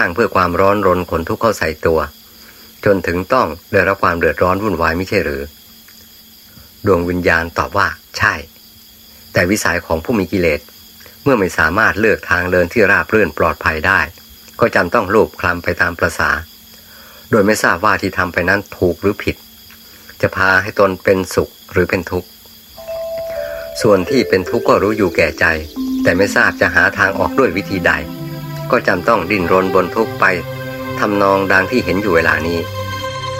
ตั้งเพื่อความร้อนรนขนทุกข์เข้าใส่ตัวจนถึงต้องได้รับความเดือดร้อนวุ่นวายไม่ใช่หรือดวงวิญญาณตอบว่าใช่แต่วิสัยของผู้มีกิเลสเมื่อไม่สามารถเลือกทางเดินที่ราบรื่นปลอดภัยได้ก็จำต้องลูบคลำไปตามประสาโดยไม่ทราบว่าที่ทำไปนั้นถูกหรือผิดจะพาให้ตนเป็นสุขหรือเป็นทุกข์ส่วนที่เป็นทุกข์ก็รู้อยู่แก่ใจแต่ไม่ทราบจะหาทางออกด้วยวิธีใดก็จำต้องดิ้นรนบนทุกข์ไปทำนองดังที่เห็นอยู่เวลานี้